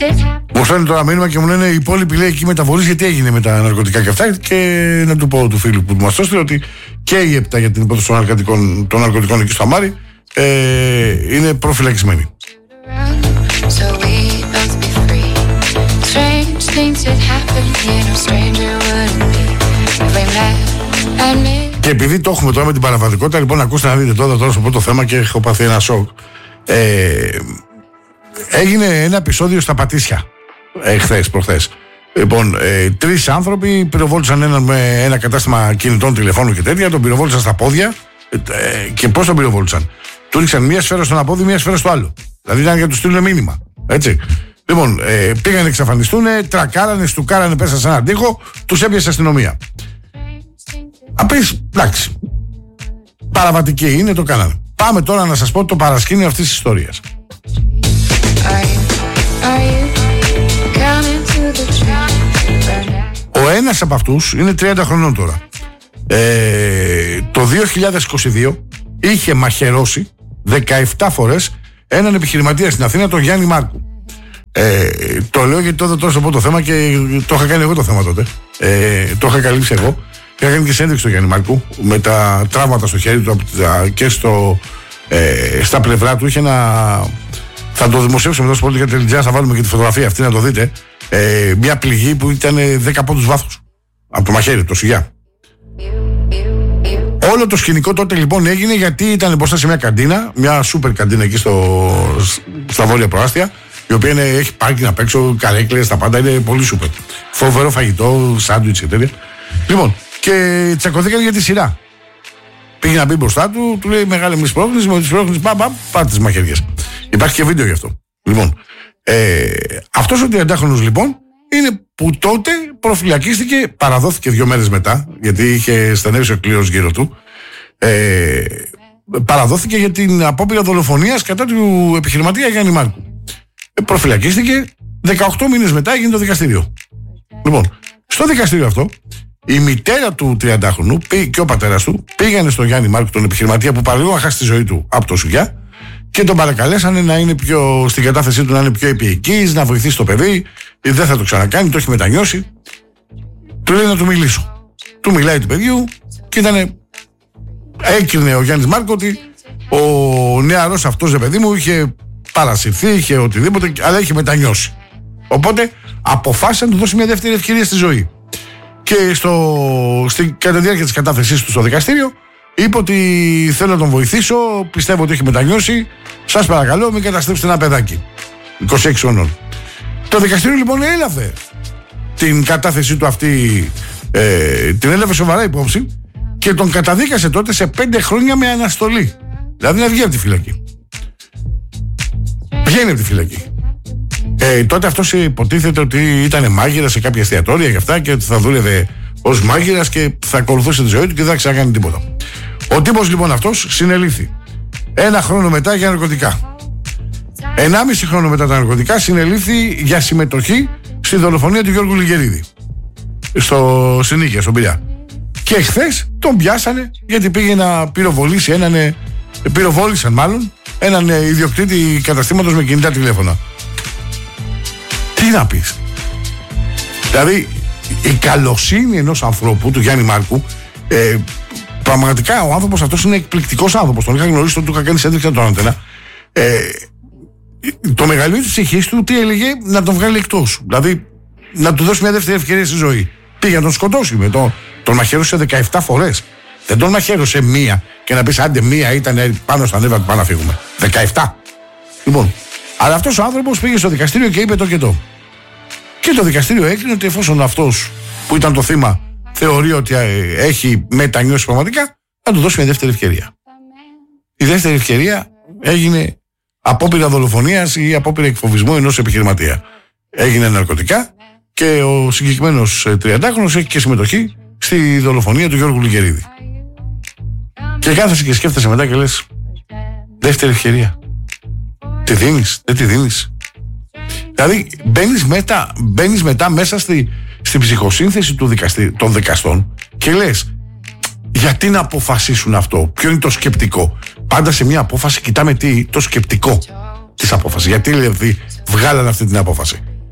Μου στέλνει τώρα μήνυμα και μου λένε οι υπόλοιποι λέει εκεί μεταβολής γιατί έγινε με τα ναρκωτικά και αυτά. Και να του πω του φίλου που μας έστειλε ότι και η ΕΠΤΑ για την υπόθεση των ναρκωτικών εκεί στο Αμάρι είναι προφυλακισμένη. Και επειδή το έχουμε τώρα με την παραβατικότητα, λοιπόν, ακούστε να δείτε τώρα στο πρώτο θέμα και έχω πάθει ένα σοκ. Έγινε ένα επεισόδιο στα Πατήσια προχθές. Λοιπόν, 3 άνθρωποι πυροβόλησαν έναν με ένα κατάστημα κινητών τηλεφώνων και τέτοια, τον πυροβόλησαν στα πόδια. Και πώς τον πυροβόλησαν? Του ρίξαν μία σφαίρα στον απόδι, μία σφαίρα στο άλλο. Δηλαδή ήταν για να του στείλουν μήνυμα. Έτσι. Λοιπόν, πήγαν να εξαφανιστούν, τρακάρανε, στουκάρανε, πέσανε σε έναν τοίχο, τους έπιασε αστυνομία. Απείς, εντάξει. Παραβατική είναι, το κάνανε. Πάμε τώρα να σας πω το παρασκήνιο αυτής της ιστορίας. Ο ένας από αυτούς είναι 30 χρονών τώρα. Το 2022 είχε μαχαιρώσει 17 φορές έναν επιχειρηματία στην Αθήνα, τον Γιάννη Μάρκου. Το λέω γιατί τότε τόσο πω το θέμα και το είχα κάνει εγώ το θέμα τότε. Το είχα καλύψει εγώ. Είχα κάνει και συνέντευξη στο Γιάννη Μάρκου με τα τραύματα στο χέρι του και στα πλευρά του. Είχε ένα. Θα το δημοσιεύσουμε εδώ στο Πολιτικά.gr, θα βάλουμε και τη φωτογραφία αυτή να το δείτε. Μια πληγή που ήταν 10 πόντους βάθους από το μαχαίρι, το σιγιά. Όλο το σκηνικό τότε λοιπόν έγινε γιατί ήταν μπροστά σε μια καντίνα, μια σούπερ καντίνα εκεί στα βόρεια προάστια, η οποία έχει πάρκινγκ απ' έξω, καρέκλες, τα πάντα, είναι πολύ σούπερ. Φοβερό φαγητό, σάντουιτς και τέτοια. Λοιπόν, και τσακωθήκαν για τη σειρά. Πήγε να μπει μπροστά του, του λέει μεγάλη μη πρόκληση, με τις πρόκλησεις πάρτε τις μαχαιριές. Υπάρχει και βίντεο γι' αυτό. Λοιπόν, αυτός ο 30χρονος λοιπόν είναι που τότε προφυλακίστηκε, παραδόθηκε 2 μέρες μετά, γιατί είχε στενεύσει ο κλήρος γύρω του. Παραδόθηκε για την απόπειρα δολοφονίας κατά του επιχειρηματία Γιάννη Μάρκου. Προφυλακίστηκε, 18 μήνες μετά έγινε το δικαστήριο. Λοιπόν, στο δικαστήριο αυτό, η μητέρα του 30χρονου και ο πατέρας του πήγανε στον Γιάννη Μάρκου, τον επιχειρηματία που παραλίγο να χάσει τη ζωή του από το σουγιά, και τον παρακαλέσανε να είναι στην κατάθεσή του να είναι πιο επίοικης, να βοηθήσει το παιδί, δεν θα το ξανακάνει, το έχει μετανιώσει. Του λέει να του μιλήσω. Του μιλάει του παιδιού και έκρινε ο Γιάννης Μάρκο ότι ο νεαρός αυτός, παιδί μου, είχε παρασυρθεί, είχε οτιδήποτε, αλλά είχε μετανιώσει. Οπότε αποφάσισε να του δώσει μια δεύτερη ευκαιρία στη ζωή. Και κατά τη διάρκεια της κατάθεσής του στο δικαστήριο είπε ότι θέλω να τον βοηθήσω, πιστεύω ότι έχει μετανιώσει, σας παρακαλώ μην καταστρέψετε ένα παιδάκι 26 χρονών. Το δικαστήριο λοιπόν έλαβε την κατάθεσή του αυτή, την έλαβε σοβαρά υπόψη και τον καταδίκασε τότε σε 5 χρόνια με αναστολή. Δηλαδή να βγει από τη φυλακή. Βγαίνει από τη φυλακή. Τότε αυτός υποτίθεται ότι ήταν μάγειρας σε κάποια εστιατόρια και αυτά και ότι θα δούλευε ως μάγειρας και θα ακολουθούσε τη ζωή του και δεν θα ξανακάνει τίποτα. Ο τύπος λοιπόν αυτός συνελήφθη 1 χρόνο μετά για ναρκωτικά. 1,5 χρόνο μετά τα ναρκωτικά συνελήφθη για συμμετοχή στη δολοφονία του Γιώργου Λιγερίδη στην Νίκαια, στον Πειραιά. Και χθες τον πιάσανε γιατί πήγε να πυροβολήσει πυροβόλησαν μάλλον έναν ιδιοκτήτη καταστήματος με κινητά τηλέφωνα. Τι να πεις? Δηλαδή η καλοσύνη ενός ανθρώπου, του Γιάννη Μάρκου, πραγματικά ο άνθρωπος αυτός είναι εκπληκτικός άνθρωπος. Τον είχα γνωρίσει, του είχα κάνει συνέντευξη από τον Αντένα. Το μεγαλείο της ψυχής του τι έλεγε? Να τον βγάλει εκτός. Δηλαδή να του δώσει μια δεύτερη ευκαιρία στη ζωή. Πήγε να τον σκοτώσει. Τον μαχαίρωσε 17 φορές. Δεν τον μαχαίρωσε μία και να πεις άντε μία ήταν πάνω στα νεύρα του, πάμε να φύγουμε. 17. Λοιπόν, αλλά αυτός ο άνθρωπος πήγε στο δικαστήριο και είπε το και το. Και το δικαστήριο έκρινε ότι εφόσον αυτός που ήταν το θύμα θεωρεί ότι έχει μετανιώσει πραγματικά, θα του δώσει μια δεύτερη ευκαιρία. Η δεύτερη ευκαιρία έγινε απόπειρα δολοφονίας ή απόπειρα εκφοβισμού ενός επιχειρηματία. Έγινε ναρκωτικά και ο συγκεκριμένος 30χρονος έχει και συμμετοχή στη δολοφονία του Γιώργου Λιγερίδη. Και κάθεσαι και σκέφτεσαι μετά και λες, δεύτερη ευκαιρία. Τη δίνεις, δεν τη δίνεις? Δηλαδή μπαίνεις μετά μέσα στην ψυχοσύνθεση των δικαστών και λες, γιατί να αποφασίσουν αυτό? Ποιο είναι το σκεπτικό? Πάντα σε μια απόφαση κοιτάμε το σκεπτικό της απόφασης. Γιατί δηλαδή βγάλανε αυτή την απόφαση?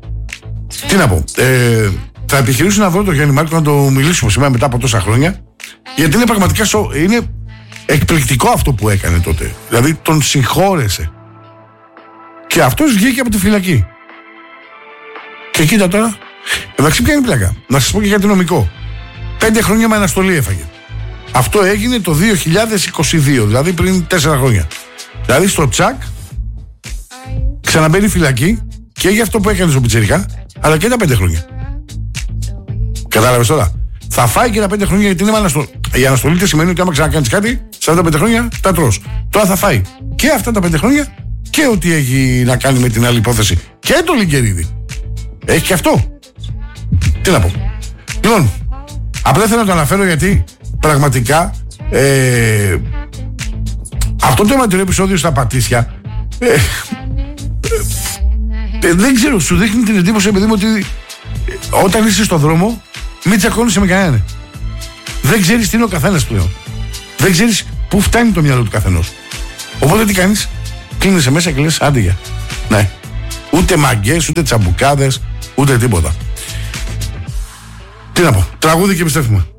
Τι να πω. Θα επιχειρήσω να βρω τον Γιάννη Μάρκο να το μιλήσουμε σήμερα μετά από τόσα χρόνια. Γιατί είναι πραγματικά είναι εκπληκτικό αυτό που έκανε τότε. Δηλαδή τον συγχώρεσε. Και αυτός βγήκε από τη φυλακή. Και κοίτα τώρα. Εντάξει, ποια είναι η πλάκα. Να σας πω και κάτι νομικό. 5 χρόνια με αναστολή έφαγε. Αυτό έγινε το 2022, δηλαδή πριν 4 χρόνια. Δηλαδή στο τσακ ξαναμπαίνει φυλακή και για αυτό που έκανε στο πιτσιρικά, αλλά και τα 5 χρόνια. Κατάλαβες τώρα. Θα φάει και τα 5 χρόνια γιατί είναι αναστολή. Η αναστολή τι σημαίνει ότι άμα ξανακάνεις κάτι, 45 χρόνια τα τρως. Τώρα θα φάει και αυτά τα 5 χρόνια και ό,τι έχει να κάνει με την άλλη υπόθεση. Και το Λιγκερίδη. Έχει και αυτό. Τι να πω. Λοιπόν, απλά θέλω να το αναφέρω γιατί πραγματικά αυτό το αιματηρό επεισόδιο στα Πατήσια δεν ξέρω, σου δείχνει την εντύπωση, παιδί μου, ότι όταν είσαι στον δρόμο μην τσακώνεσαι με κανέναν. Δεν ξέρεις τι είναι ο καθένας πλέον. Δεν ξέρεις πού φτάνει το μυαλό του καθενός. Οπότε τι κάνεις? Κλείνεσαι μέσα και λες άντε για. Ναι. Ούτε μαγκές, ούτε τσαμπουκάδες, ούτε τίποτα. Τι να πω. Τραγούδι και επιστρέφουμε.